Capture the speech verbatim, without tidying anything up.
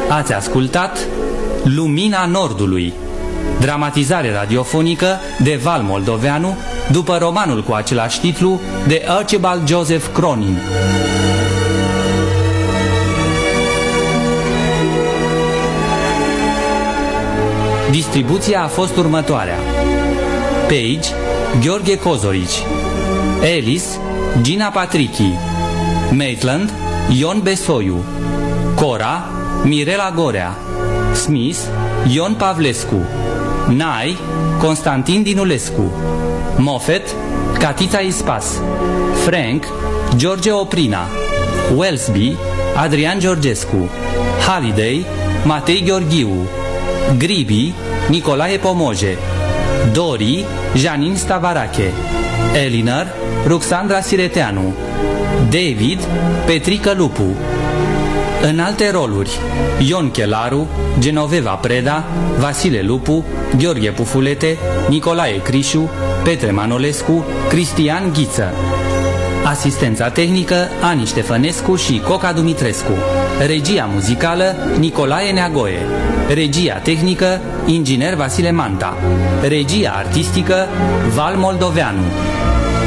Ați ascultat Lumina Nordului, dramatizare radiofonică de Val Moldoveanu, după romanul cu același titlu de Archibald Joseph Cronin. Distribuția a fost următoarea: Page, Gheorghe Cozorici; Alice, Gina Patrichi; Maitland, Ion Besoiu; Cora, Mirela Gorea; Smith, Ion Pavlescu; Nai, Constantin Dinulescu; Moffat, Catița Ispas; Frank, George Oprina; Wellesby, Adrian Georgescu; Halliday, Matei Gheorghiu; Gribi, Nicolae Pomoje; Dori, Janin Stavarache; Elinor, Ruxandra Sireteanu; David, Petrică Lupu. În alte roluri: Ion Chelaru, Genoveva Preda, Vasile Lupu, Gheorghe Pufulete, Nicolae Crișu, Petre Manolescu, Cristian Ghiță. Asistența tehnică Ani Ștefănescu și Coca Dumitrescu. Regia muzicală Nicolae Neagoe. Regia tehnică Inginer Vasile Manta. Regia artistică Val Moldoveanu.